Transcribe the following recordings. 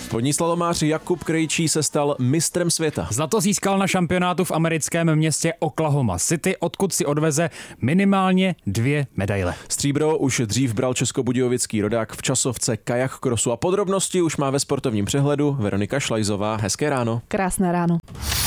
Vodní slalomář Jakub Krejčí se stal mistrem světa. Zlato získal na šampionátu v americkém městě Oklahoma City, odkud si odveze minimálně 2 medaile. Stříbro už dřív bral českobudějovický rodák v časovce kajak krosu a podrobnosti už má ve sportovním přehledu Veronika Šlajzová. Hezké ráno. Krásné ráno.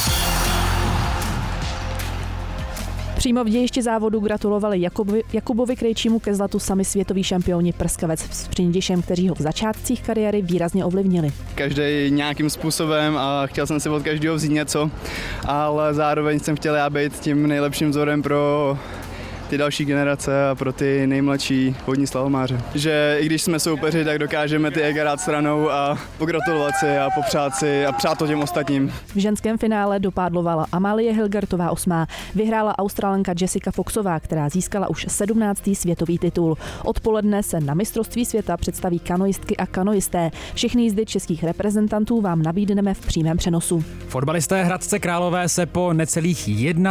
Přímo v dějišti závodu gratulovali Jakubovi Krejčímu ke zlatu sami světoví šampioni prskavec s Přindišem, kteří ho v začátcích kariéry výrazně ovlivnili. Každý nějakým způsobem a chtěl jsem si od každého vzít něco, ale zároveň jsem chtěl já být tím nejlepším vzorem pro ty další generace a pro ty nejmladší vodní slalomáře. Že i když jsme soupeři, tak dokážeme ty ega dát stranou a pogratulovat si a popřát si a přát to těm ostatním. V ženském finále dopádlovala Amalie Hilgertová 8. Vyhrála Australanka Jessica Foxová, která získala už 17. světový titul. Odpoledne se na mistrovství světa představí kanoistky a kanoisté. Všechny jízdy českých reprezentantů vám nabídneme v přímém přenosu. Fotbalisté Hradce Králové se po necelých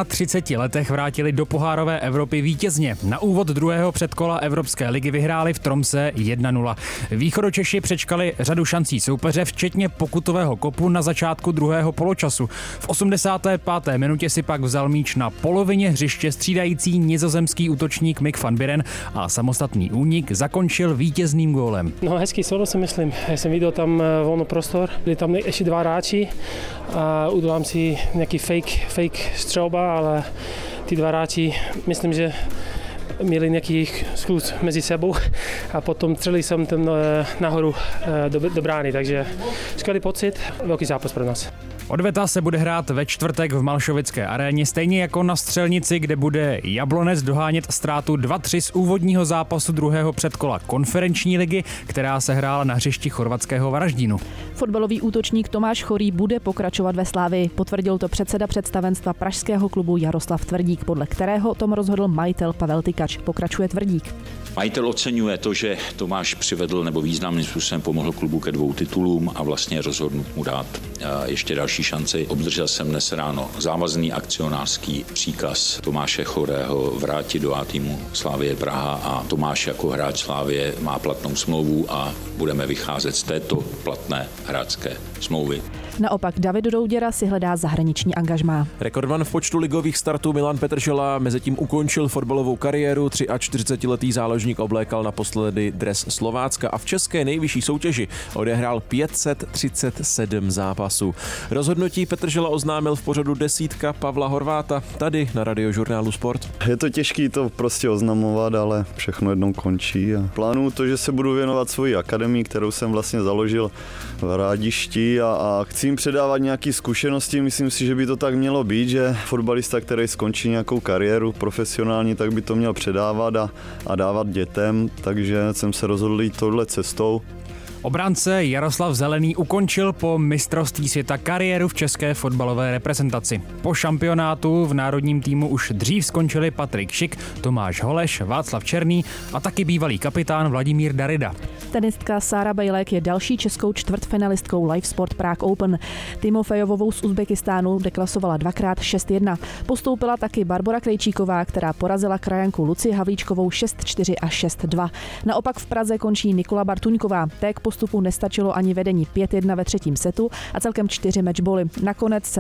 31 letech vrátili do pohárové Evropy vítězně. Na úvod druhého předkola Evropské ligy vyhráli v Tromsø 1-0. Východočeši přečkali řadu šancí soupeře, včetně pokutového kopu na začátku druhého poločasu. V 85. minutě si pak vzal míč na polovině hřiště střídající nizozemský útočník Mick van Buren a samostatný únik zakončil vítězným gólem. No, hezký solo si myslím. Já jsem viděl tam volný prostor, byli tam ještě 2 hráči a udělám si nějaký fake střelba, ale ty 2 hráči, myslím, že měli nějaký skluz mezi sebou a potom střelil jsem ten nahoru do brány, takže skvělý pocit, velký zápas pro nás. Odveta se bude hrát ve čtvrtek v Malšovické aréně, stejně jako na Střelnici, kde bude Jablonec dohánět ztrátu 2-3 z úvodního zápasu druhého předkola konferenční ligy, která se hrála na hřišti chorvatského Varaždínu. Fotbalový útočník Tomáš Chorý bude pokračovat ve Slavii. Potvrdil to předseda představenstva pražského klubu Jaroslav Tvrdík, podle kterého tom rozhodl majitel Pavel Tykač. Pokračuje Tvrdík. Majitel oceňuje to, že Tomáš přivedl nebo významným způsobem pomohl klubu ke 2 titulům a vlastně rozhodnut mu dát ještě další šanci. Obdržel jsem dnes ráno závazný akcionářský příkaz Tomáše Chorého vrátit do A týmu Slavie Praha a Tomáš jako hráč Slavie má platnou smlouvu a budeme vycházet z této platné hráčské smlouvy. Naopak David Douděra si hledá zahraniční angažmá. Rekordman v počtu ligových startů Milan Petržela mezitím ukončil fotbalovou kariéru. 43letý záložník oblékal naposledy dres Slovácka a v české nejvyšší soutěži odehrál 537 zápasů. Rozhodnutí Petržela oznámil v pořadu Desítka Pavla Horváta tady na Radiožurnálu Sport. Je to těžký to prostě oznamovat, ale všechno jednou končí. A plánuju to, že se budu věnovat svojí akademii, kterou jsem vlastně založil v Rádišti a chci jim předávat nějaké zkušenosti. Myslím si, že by to tak mělo být, že fotbalista, který skončí nějakou kariéru profesionální, tak by to měl předávat a dávat dětem, takže jsem se rozhodl jít touhle cestou. Obránce Jaroslav Zelený ukončil po mistrovství světa kariéru v české fotbalové reprezentaci. Po šampionátu v národním týmu už dřív skončili Patrik Šik, Tomáš Holeš, Václav Černý a taky bývalý kapitán Vladimír Darida. Tenistka Sára Bejlek je další českou čtvrtfinalistkou Live Sport Prague Open. Timofejovovou z Uzbekistánu deklasovala 2x 6-1. Postoupila taky Barbora Krejčíková, která porazila krajanku Lucii Havlíčkovou 6-4 a 6-2. Naopak v Praze končí Nikola Bartuňková. Té k postupu nestačilo ani vedení 5-1 ve 3. setu a celkem 4 matchboly. Nakonec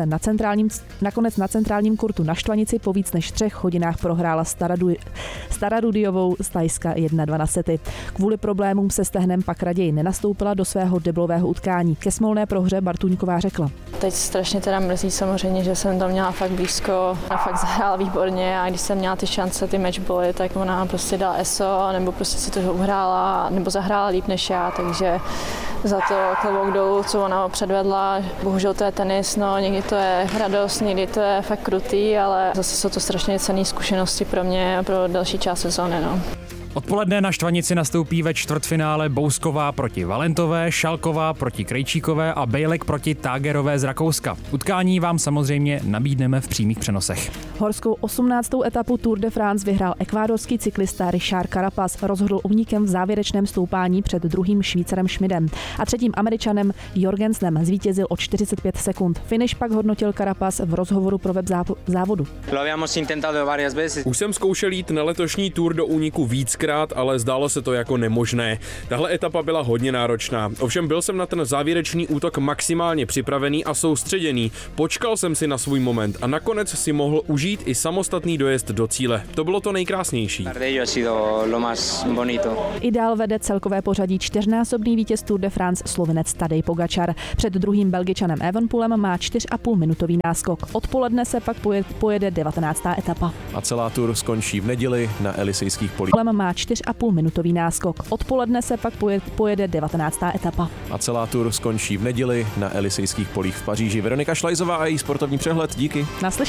na centrálním kurtu na Štvanici po víc než 3 hodinách prohrála Stararudiovou z Thajska 1-2 na sety. Kvůli problémům se stehnem pak raději nenastoupila do svého deblového utkání. Ke smolné prohře Bartuňková řekla: Teď strašně teda mrzí samozřejmě, že jsem tam měla fakt blízko a fakt zahrála výborně a když jsem měla ty šance, ty matchboly, tak ona prostě dala ESO nebo prostě si to uhrála nebo zahrála líp než já, takže za to klobouk dolů, co ona předvedla. Bohužel to je tenis, no někdy to je radost, někdy to je fakt krutý, ale zase jsou to strašně cenné zkušenosti pro mě a pro další část sezóny, no. Odpoledne na Štvanici nastoupí ve čtvrtfinále Bousková proti Valentové, Šalková proti Krejčíkové a Bejlek proti Tágerové z Rakouska. Utkání vám samozřejmě nabídneme v přímých přenosech. Horskou 18. etapu Tour de France vyhrál ekvádorský cyklista Richard Carapaz. Rozhodl únikem v závěrečném stoupání před druhým Švýcarem Schmidem a třetím Američanem Jorgensnem. Zvítězil o 45 sekund. Finish pak hodnotil Carapaz v rozhovoru pro web závodu. Už jsem zkoušel jít na letošní Tour do úniku víckrát víckrát, ale zdálo se to jako nemožné. Tahle etapa byla hodně náročná. Ovšem byl jsem na ten závěrečný útok maximálně připravený a soustředěný. Počkal jsem si na svůj moment a nakonec si mohl užít i samostatný dojezd do cíle. To bylo to nejkrásnější. I dál vede celkové pořadí čtyřnásobný vítěz Tour de France Slovinec Tadej Pogačar. Před druhým Belgičanem Evenepoelem má 4,5-minutový náskok. Odpoledne se pak pojede 19. etapa. A celá Tour skončí v neděli na Elysejských polích. Má 4,5-minutový náskok. Odpoledne se pak pojede 19. etapa. A celá Tour skončí v neděli na Elysejských polích v Paříži. Veronika Šlajzová a její sportovní přehled. Díky. Naslyšenou.